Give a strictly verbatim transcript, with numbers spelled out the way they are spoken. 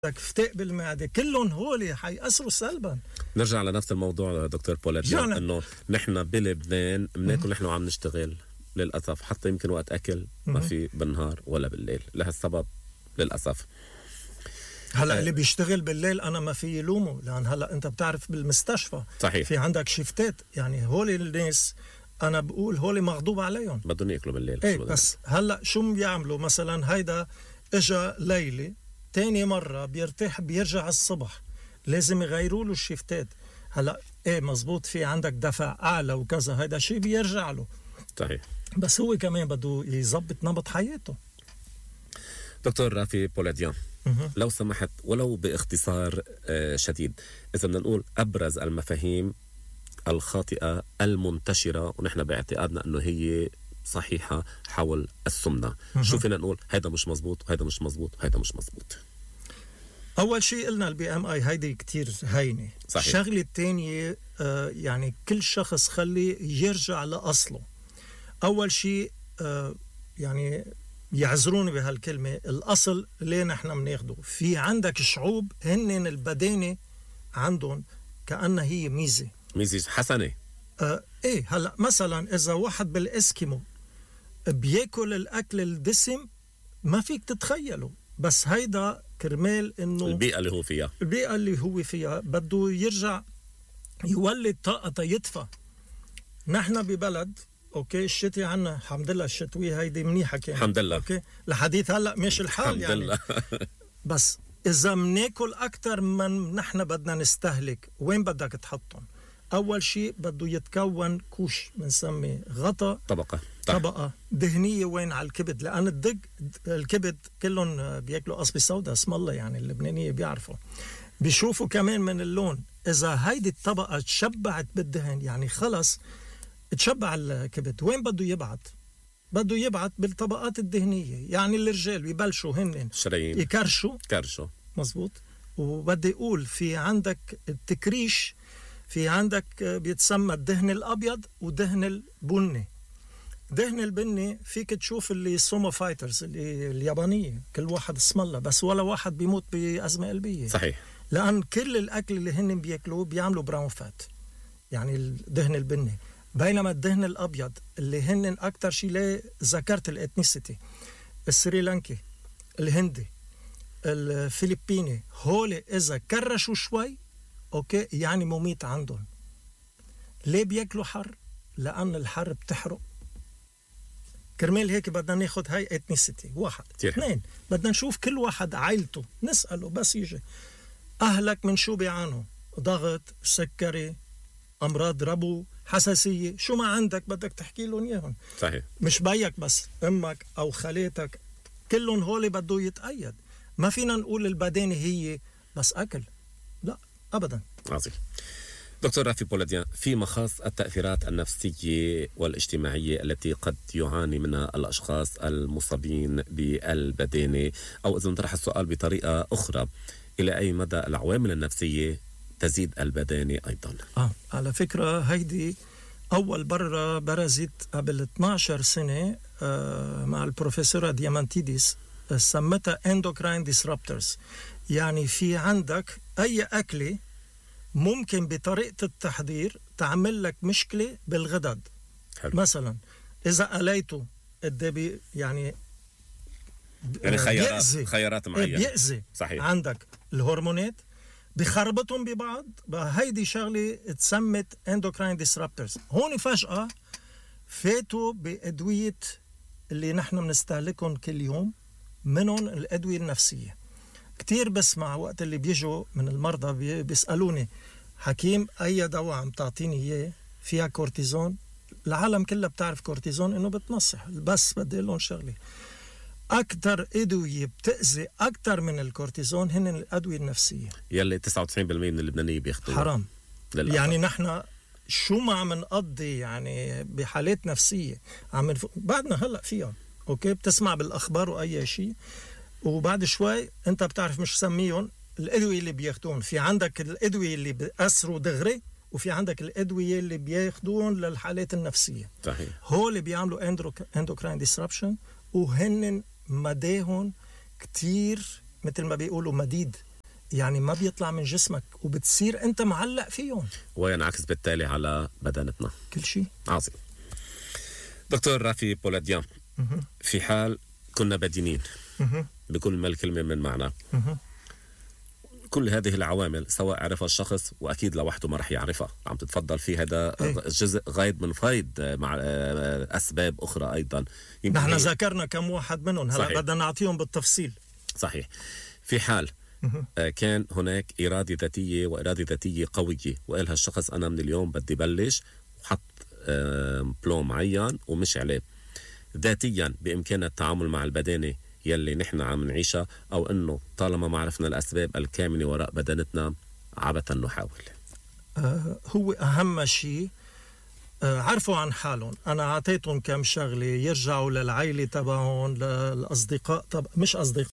فتاء بالمعدة، كلهم هولي حيأثروا سلبا. نرجع لنفس الموضوع دكتور بولاديان، انه نحن بلبنان بناكل نحن وعم نشتغل للأسف، حتى يمكن وقت أكل ما في بالنهار ولا بالليل لهالسبب للأسف. هلا اللي بيشتغل بالليل أنا ما في لومه، لأن هلا أنت بتعرف بالمستشفى صحيح في عندك شيفتات، يعني هولي الناس أنا بقول هولي مغضوب عليهم بدهم يأكلوا بالليل. ايه بس هلا شو بيعملوا؟ مثلا هيدا اجا ليلي تاني مرة بيرتاح بيرجع الصبح، لازم يغيروا له الشيفتات. هلا ايه مزبوط في عندك دفع اعلى وكذا، هيدا شيء بيرجع له صحيح، بس هو كمان بده يظبط نمط حياته. دكتور رافي بولاديان، لو سمحت ولو باختصار شديد، إذا بدنا نقول أبرز المفاهيم الخاطئة المنتشرة ونحن باعتقادنا أنه هي صحيحة حول السمنة، شو فينا نقول هيدا مش مزبوط وهيدا مش مزبوط وهيدا مش مزبوط؟ أول شيء قلنا البي ام اي هيدي كتير هينة. صحيح. الشغلة الثانية آه يعني كل شخص خلي يرجع لأصله. أول شيء آه يعني يعذروني بهالكلمة، الأصل ليه نحن بناخده. في عندك شعوب هن البدانة عندهم كأنها هي ميزة ميزة حسنة. آه ايه هلا مثلا اذا واحد بالاسكيمو بياكل الاكل الدسم ما فيك تتخيله، بس هيدا كرمال انه البيئة اللي هو فيها البيئة اللي هو فيها بده يرجع يولد طاقة يدفى. نحن ببلد اوكي الشتي عنا الحمد لله، الشتوية هيدي منيحة كانت الحمد لله اوكي لحديث هلا ماشي الحال الحمد يعني لله. بس اذا مناكل اكتر من نحن بدنا نستهلك، وين بدك تحطهم؟ أول شيء بده يتكون كوش بنسميه غطاء طبقة طبقة دهنية وين على الكبد، لأن الدق الكبد كلهم بياكلوا قصبة سوداء اسم الله، يعني اللبنانية بيعرفوا بيشوفوا كمان من اللون. إذا هيدي الطبقة تشبعت بالدهن يعني خلص تشبع الكبد، وين بده يبعت؟ بده يبعت بالطبقات الدهنية. يعني الرجال بيبلشوا هن شرايين يكرشوا كرشوا مزبوط، وبدي يقول في عندك التكريش، في عندك بيتسمى الدهن الأبيض ودهن البني. دهن البني فيك تشوف اللي سومو فايترز اللي اليابانية كل واحد اسم الله، بس ولا واحد بيموت بأزمة قلبية. صحيح، لأن كل الأكل اللي هن بيأكلوه بيعملوا براون فات، يعني الدهن البني. بينما الدهن الأبيض اللي هن أكتر شيء ليه ذكرت الإتنيسيتي، السريلانكي الهندي الفلبيني، هول إذا كرشوا شوي اوكي يعني مميت عندهم. ليه بياكلوا حر؟ لأن الحر بتحرق. كرمال هيك بدنا ناخد هاي اتنيسيتي واحد. اثنين بدنا نشوف كل واحد عائلته، نسأله بس يجي أهلك من شو بيعانوا؟ ضغط، سكري، أمراض ربو، حساسية، شو ما عندك بدك تحكي لهم إياهم. صحيح، مش بيك بس، أمك أو خالاتك كلهم هولي بده يتأيد. ما فينا نقول البدانة هي بس أكل، لا أبدا. عظيم. دكتور رافي بولاديان، في مخاص التأثيرات النفسية والاجتماعية التي قد يعاني منها الأشخاص المصابين بالبدانة، أو إذا نطرح السؤال بطريقة أخرى، إلى أي مدى العوامل النفسية تزيد البدانة أيضا؟ آه على فكرة هيدي أول برة برزت قبل اثناشر سنة آه مع البروفيسورة ديامانتيديس، سمتها endocrine disruptors. يعني في عندك أي أكلة ممكن بطريقة التحضير تعمل لك مشكلة بالغدد. حلو. مثلا إذا قليته الدبي يعني يعني خيارات بيأذي. خيارات معينة بيأذي. صحيح. عندك الهرمونات بخربطهم ببعض، هيدي شغلة تسمت endocrine disruptors. هون فجأة فاتوا بأدوية اللي نحن بنستهلكهم كل يوم، منهم الأدوية النفسية. كتير بسمع وقت اللي بيجوا من المرضى بيسألوني حكيم أي دواء عم تعطيني إياه فيها كورتيزون؟ العالم كلها بتعرف كورتيزون إنه بتنصح، بس بدي لهم شغلة، أكتر أدوية بتأذي أكتر من الكورتيزون هن الأدوية النفسية، يلي تسعة وتسعين بالمية من اللبنانية بياخدوها. حرام للأسف. يعني نحن شو ما عم نقضي يعني بحالات نفسية عم نف... بعدنا هلأ فيها أوكي، بتسمع بالأخبار وأي شيء، وبعد شوي أنت بتعرف مش سميهم الأدوية اللي بياخدون. في عندك الأدوية اللي بيأثروا دغري، وفي عندك الأدوية اللي بياخدون للحالات النفسية. صحيح. هو اللي بيعملوا endocrine disruption، وهن مداهن كتير مثل ما بيقولوا مديد يعني ما بيطلع من جسمك وبتصير أنت معلق فيهم، وينعكس بالتالي على بدنتنا كل شيء. عظيم. دكتور رافي بولاديان، في حال كنا بدينين بكل ما الكلمة من معنى، كل هذه العوامل سواء عرفها الشخص وأكيد لوحده ما رح يعرفها، عم تتفضل فيه، هذا جزء غايد من فايد مع أسباب أخرى أيضا. نحن ذكرنا كم واحد منهم، هلا بدنا نعطيهم بالتفصيل. صحيح. في حال كان هناك إرادة ذاتية وإرادة ذاتية قوية وقالها الشخص أنا من اليوم بدي بلش، وحط بلون معين ومش عليه، ذاتيا بإمكاننا التعامل مع البدانة يلي نحن عم نعيشها، أو أنه طالما ما عرفنا الأسباب الكامنة وراء بدنتنا عبثا نحاول؟ آه هو أهم شيء آه عرفوا عن حالهم. أنا عطيتهم كم شغلة يرجعوا للعائلة تبعهم، للأصدقاء، طب مش أصدقاء